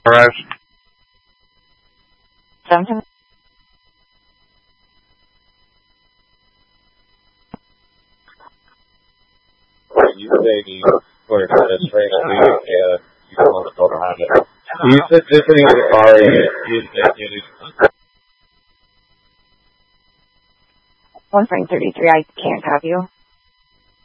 Alright. Something. You say for administration, you want to go behind it. You said this thing in the car is 1.33, I can't copy you.